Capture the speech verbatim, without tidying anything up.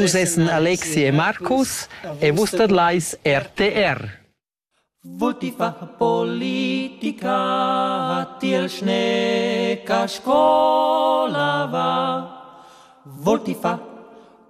Dus essen Alexi e Marcus e vus tadlais R T R. Volti fa politica, tiel schnee ca scola va. Volti fa